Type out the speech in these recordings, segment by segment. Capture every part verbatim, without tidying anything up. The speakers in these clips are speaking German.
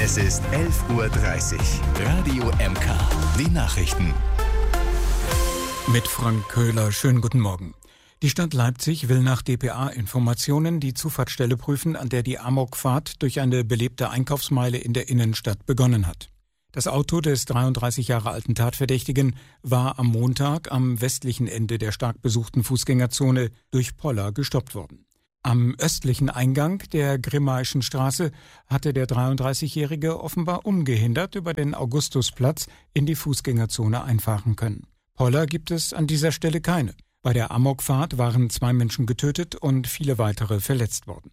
Es ist elf Uhr dreißig. Radio M K. Die Nachrichten. Mit Frank Köhler. Schönen guten Morgen. Die Stadt Leipzig will nach D P A-Informationen die Zufahrtsstelle prüfen, an der die Amokfahrt durch eine belebte Einkaufsmeile in der Innenstadt begonnen hat. Das Auto des dreiunddreißig Jahre alten Tatverdächtigen war am Montag am westlichen Ende der stark besuchten Fußgängerzone durch Poller gestoppt worden. Am östlichen Eingang der Grimmaischen Straße hatte der dreiunddreißigjährige offenbar ungehindert über den Augustusplatz in die Fußgängerzone einfahren können. Poller gibt es an dieser Stelle keine. Bei der Amokfahrt waren zwei Menschen getötet und viele weitere verletzt worden.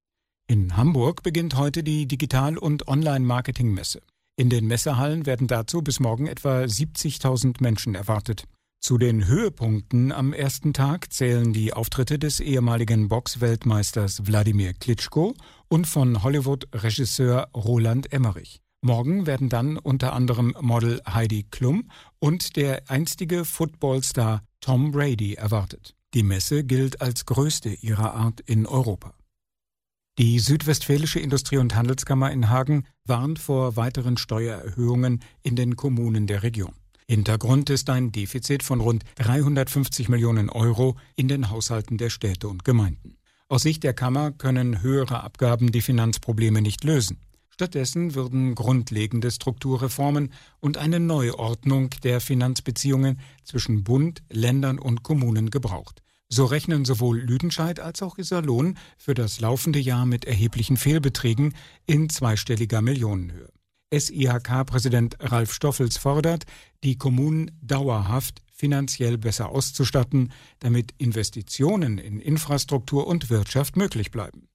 In Hamburg beginnt heute die Digital- und Online-Marketing-Messe. In den Messehallen werden dazu bis morgen etwa siebzigtausend Menschen erwartet. Zu den Höhepunkten am ersten Tag zählen die Auftritte des ehemaligen Box-Weltmeisters Wladimir Klitschko und von Hollywood-Regisseur Roland Emmerich. Morgen werden dann unter anderem Model Heidi Klum und der einstige Footballstar Tom Brady erwartet. Die Messe gilt als größte ihrer Art in Europa. Die Südwestfälische Industrie- und Handelskammer in Hagen warnt vor weiteren Steuererhöhungen in den Kommunen der Region. Hintergrund ist ein Defizit von rund dreihundertfünfzig Millionen Euro in den Haushalten der Städte und Gemeinden. Aus Sicht der Kammer können höhere Abgaben die Finanzprobleme nicht lösen. Stattdessen würden grundlegende Strukturreformen und eine Neuordnung der Finanzbeziehungen zwischen Bund, Ländern und Kommunen gebraucht. So rechnen sowohl Lüdenscheid als auch Iserlohn für das laufende Jahr mit erheblichen Fehlbeträgen in zweistelliger Millionenhöhe. S I H K-Präsident Ralf Stoffels fordert, die Kommunen dauerhaft finanziell besser auszustatten, damit Investitionen in Infrastruktur und Wirtschaft möglich bleiben.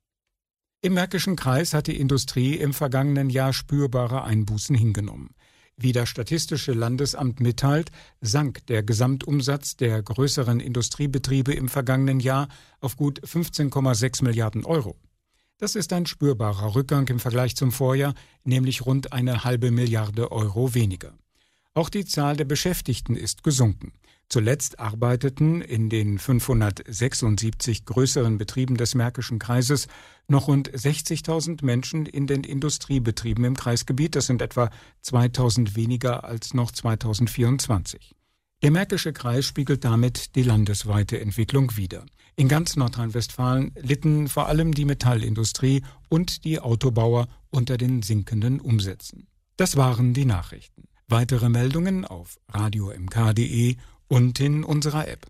Im Märkischen Kreis hat die Industrie im vergangenen Jahr spürbare Einbußen hingenommen. Wie das Statistische Landesamt mitteilt, sank der Gesamtumsatz der größeren Industriebetriebe im vergangenen Jahr auf gut fünfzehn Komma sechs Milliarden Euro. Das ist ein spürbarer Rückgang im Vergleich zum Vorjahr, nämlich rund eine halbe Milliarde Euro weniger. Auch die Zahl der Beschäftigten ist gesunken. Zuletzt arbeiteten in den fünfhundertsechsundsiebzig größeren Betrieben des Märkischen Kreises noch rund sechzigtausend Menschen in den Industriebetrieben im Kreisgebiet. Das sind etwa zweitausend weniger als noch zweitausendvierundzwanzig. Der Märkische Kreis spiegelt damit die landesweite Entwicklung wider. In ganz Nordrhein-Westfalen litten vor allem die Metallindustrie und die Autobauer unter den sinkenden Umsätzen. Das waren die Nachrichten. Weitere Meldungen auf radio m k punkt d e und in unserer App.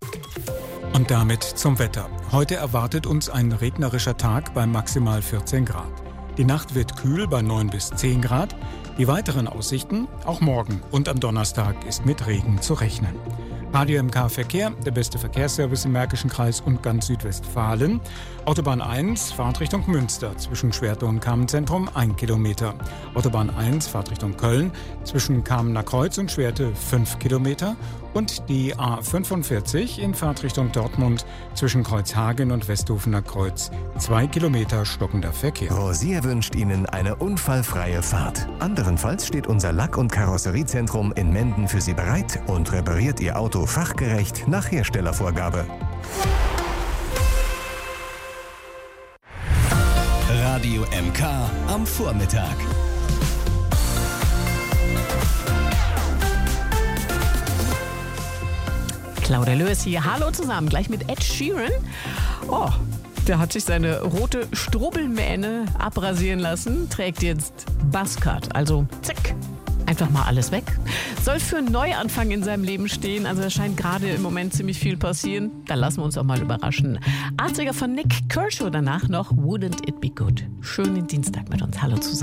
Und damit zum Wetter. Heute erwartet uns ein regnerischer Tag bei maximal vierzehn Grad. Die Nacht wird kühl bei neun bis zehn Grad. Die weiteren Aussichten, auch morgen und am Donnerstag, ist mit Regen zu rechnen. Radio M K Verkehr, der beste Verkehrsservice im Märkischen Kreis und ganz Südwestfalen. Autobahn eins, Fahrtrichtung Münster, zwischen Schwerte und Kamenzentrum, ein Kilometer. Autobahn eins, Fahrtrichtung Köln, zwischen Kamener Kreuz und Schwerte, fünf Kilometer. Und die A fünfundvierzig in Fahrtrichtung Dortmund, zwischen Kreuzhagen und Westhofener Kreuz, zwei Kilometer stockender Verkehr. Rosier wünscht Ihnen eine unfallfreie Fahrt. Anderenfalls steht unser Lack- und Karosseriezentrum in Menden für Sie bereit und repariert Ihr Auto fachgerecht nach Herstellervorgabe. Radio M K am Vormittag. Claudia Lös hier. Hallo zusammen. Gleich mit Ed Sheeran. Oh, der hat sich seine rote Strubbelmähne abrasieren lassen, trägt jetzt Buzzcut. Also zack, einfach mal alles weg. Soll für einen Neuanfang in seinem Leben stehen. Also da scheint gerade im Moment ziemlich viel passieren. Da lassen wir uns auch mal überraschen. achtziger von Nick Kershaw, danach noch Wouldn't It Be Good. Schönen Dienstag mit uns. Hallo zusammen.